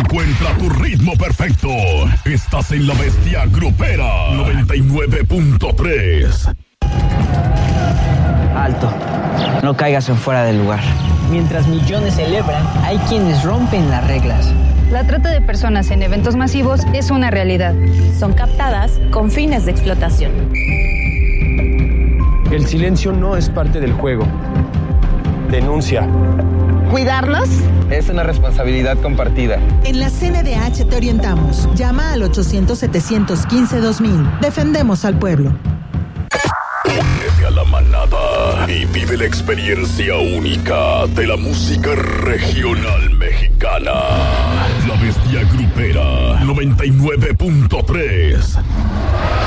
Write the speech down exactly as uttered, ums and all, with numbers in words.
Encuentra tu ritmo perfecto. Estás en La Bestia Grupera noventa y nueve punto tres. Alto. No caigas en fuera del lugar. Mientras millones celebran, hay quienes rompen las reglas. La trata de personas en eventos masivos es una realidad. Son captadas con fines de explotación. El silencio no es parte del juego. Denuncia. ¿Cuidarlos? Es una responsabilidad compartida. En la C N D H te orientamos. Llama al ochocientos, setecientos quince, dos mil. Defendemos al pueblo. Únete a la manada y vive la experiencia única de la música regional mexicana. La Bestia Grupera noventa y nueve punto tres.